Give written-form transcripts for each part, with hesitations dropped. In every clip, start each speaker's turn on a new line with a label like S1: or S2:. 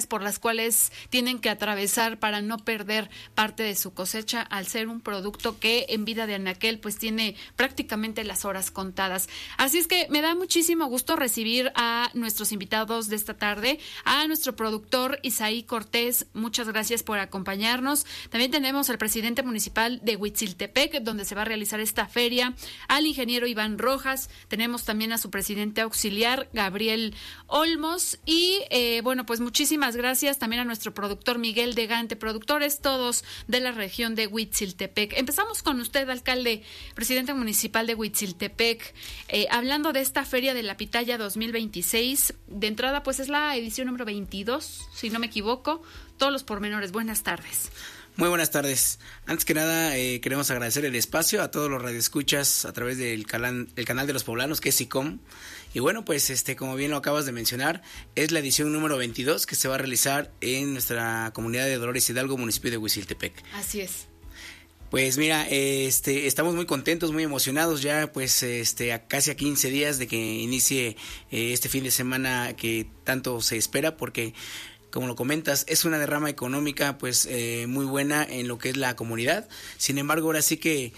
S1: por las cuales tienen que atravesar para no perder parte de su cosecha, al ser un producto que en vida de anaquel pues tiene prácticamente las horas contadas. Así es que me da muchísimo gusto recibir a nuestros invitados de esta tarde, a nuestro productor Isaí Cortés. Muchas gracias por acompañarnos. También tenemos al presidente municipal de Huitziltepec, donde se va a realizar esta feria, al ingeniero Iván Rojas. Tenemos también a su presidente auxiliar, Gabriel Olmos, y bueno, pues muchísimas gracias también a nuestro productor Miguel de Gante, productores todos de la región de Huitziltepec. Empezamos con usted, alcalde, presidente municipal de Huitziltepec, hablando de esta Feria de la Pitaya 2026. De entrada, pues es la edición número 22, si no me equivoco. Todos los pormenores. Buenas tardes.
S2: Muy buenas tardes. Antes que nada, queremos agradecer el espacio a todos los radioescuchas a través del canal de los poblanos, que es SICOM. Y bueno, pues como bien lo acabas de mencionar, es la edición número 22 que se va a realizar en nuestra comunidad de Dolores Hidalgo, municipio de Huitziltepec.
S1: Así es.
S2: Pues mira, estamos muy contentos, muy emocionados ya, pues casi a 15 días de que inicie este fin de semana que tanto se espera, porque como lo comentas, es una derrama económica pues muy buena en lo que es la comunidad. Sin embargo, ahora sí que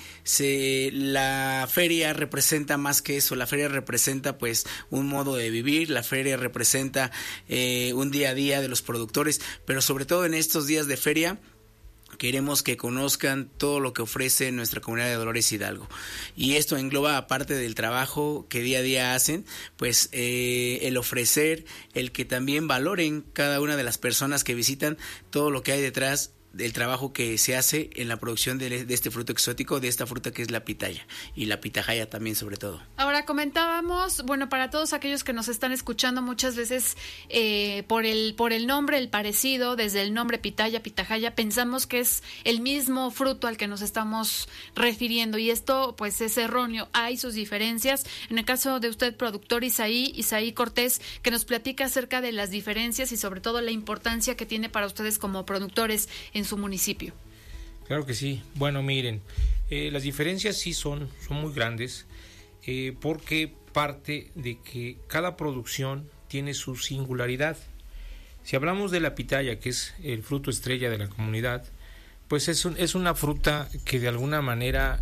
S2: la feria representa más que eso. La feria representa pues un modo de vivir, la feria representa un día a día de los productores, pero sobre todo en estos días de feria queremos que conozcan todo lo que ofrece nuestra comunidad de Dolores Hidalgo, y esto engloba, aparte del trabajo que día a día hacen, pues el ofrecer, el que también valoren cada una de las personas que visitan todo lo que hay detrás del trabajo que se hace en la producción de este fruto exótico, de esta fruta que es la pitaya, y la pitahaya también sobre todo.
S1: Ahora comentábamos, bueno, para todos aquellos que nos están escuchando, muchas veces por el nombre, el parecido, desde el nombre pitaya, pitahaya, pensamos que es el mismo fruto al que nos estamos refiriendo, y esto pues es erróneo. Hay sus diferencias. En el caso de usted, productor Isaí Cortés, que nos platica acerca de las diferencias y sobre todo la importancia que tiene para ustedes como productores en su municipio.
S3: Claro que sí. Bueno, miren, las diferencias sí son muy grandes, porque parte de que cada producción tiene su singularidad. Si hablamos de la pitaya, que es el fruto estrella de la comunidad, pues es una fruta que de alguna manera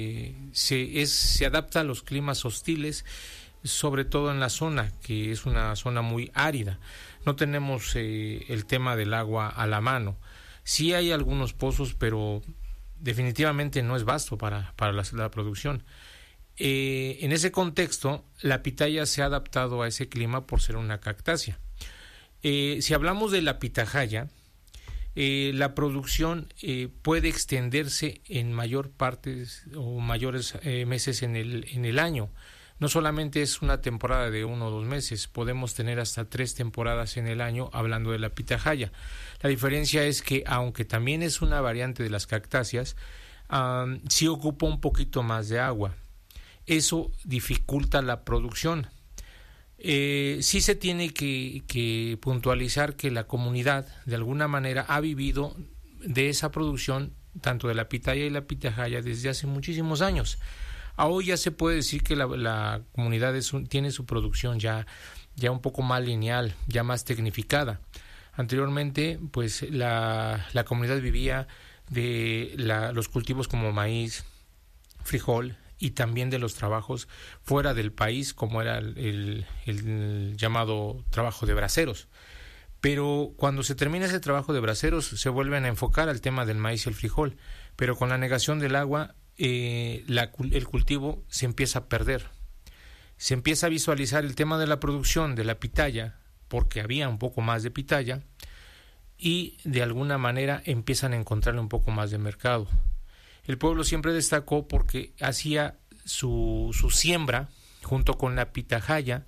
S3: se adapta a los climas hostiles, sobre todo en la zona, que es una zona muy árida. No tenemos el tema del agua a la mano. Sí hay algunos pozos, pero definitivamente no es vasto para la producción. En ese contexto, la pitaya se ha adaptado a ese clima por ser una cactácea. Si hablamos de la pitahaya, la producción puede extenderse en mayor parte o mayores meses en el año. No solamente es una temporada de 1 o 2 meses, podemos tener hasta 3 temporadas en el año hablando de la pitahaya. La diferencia es que, aunque también es una variante de las cactáceas, sí ocupa un poquito más de agua. Eso dificulta la producción. Sí se tiene que puntualizar que la comunidad de alguna manera ha vivido de esa producción, tanto de la pitaya y la pitahaya, desde hace muchísimos años. Hoy ya se puede decir que la comunidad tiene su producción ya un poco más lineal, ya más tecnificada. Anteriormente, pues la comunidad vivía de los cultivos como maíz, frijol, y también de los trabajos fuera del país, como era el llamado trabajo de braceros. Pero cuando se termina ese trabajo de braceros, se vuelven a enfocar al tema del maíz y el frijol. Pero con la negación del agua, el cultivo se empieza a perder. Se empieza a visualizar el tema de la producción de la pitaya, porque había un poco más de pitaya, y de alguna manera empiezan a encontrarle un poco más de mercado. El pueblo siempre destacó porque hacía su siembra junto con la pitahaya.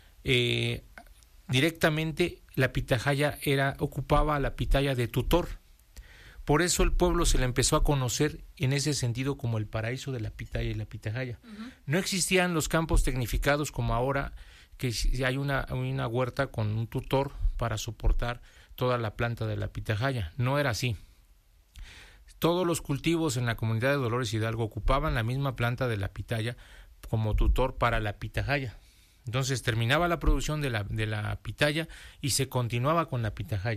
S3: Directamente la pitahaya ocupaba a la pitaya de tutor. Por eso el pueblo se le empezó a conocer en ese sentido como el paraíso de la pitaya y la pitahaya. Uh-huh. No existían los campos tecnificados como ahora, que hay una huerta con un tutor para soportar toda la planta de la pitahaya. No era así. Todos los cultivos en la comunidad de Dolores Hidalgo ocupaban la misma planta de la pitaya como tutor para la pitahaya. Entonces terminaba la producción de la pitaya y se continuaba con la pitahaya.